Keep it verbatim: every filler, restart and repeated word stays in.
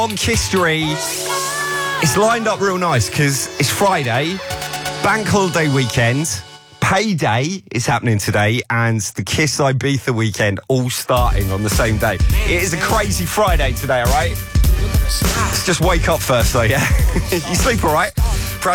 On History, it's lined up real nice because it's Friday, bank holiday weekend, payday is happening today, and the Kiss Ibiza weekend all starting on the same day. It is a crazy Friday today, all right? Let's just wake up first, though, yeah? You sleep all right?